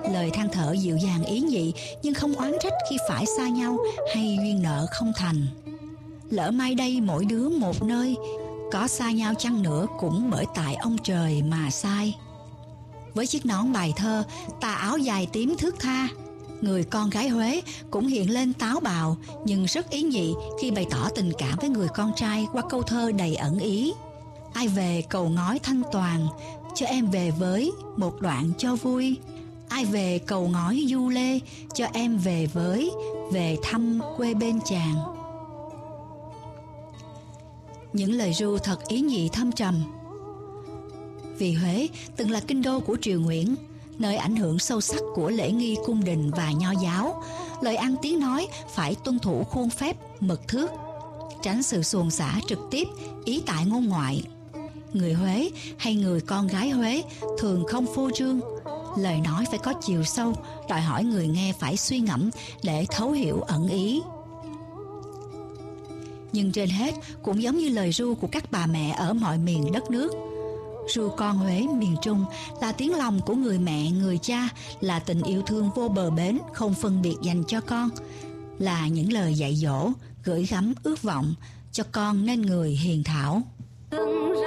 lời than thở dịu dàng ý nhị nhưng không oán trách khi phải xa nhau hay duyên nợ không thành. Lỡ mai đây mỗi đứa một nơi, có xa nhau chăng nữa cũng bởi tại ông trời mà sai. Với chiếc nón bài thơ, tà áo dài tím thướt tha, người con gái Huế cũng hiện lên táo bạo nhưng rất ý nhị khi bày tỏ tình cảm với người con trai qua câu thơ đầy ẩn ý. Ai về cầu ngói Thanh Toàn, cho em về với một đoạn cho vui. Ai về cầu ngói Du Lê, cho em về với, về thăm quê bên chàng. Những lời ru thật ý nhị thâm trầm. Vì Huế từng là kinh đô của triều Nguyễn, nơi ảnh hưởng sâu sắc của lễ nghi cung đình và nho giáo, lời ăn tiếng nói phải tuân thủ khuôn phép mật thước, tránh sự xuồng xả trực tiếp, ý tại ngôn ngoại. Người Huế hay người con gái Huế thường không phô trương, lời nói phải có chiều sâu, đòi hỏi người nghe phải suy ngẫm để thấu hiểu ẩn ý. Nhưng trên hết cũng giống như lời ru của các bà mẹ ở mọi miền đất nước, ru con Huế miền Trung là tiếng lòng của người mẹ, người cha, là tình yêu thương vô bờ bến, không phân biệt dành cho con, là những lời dạy dỗ, gửi gắm ước vọng cho con nên người hiền thảo.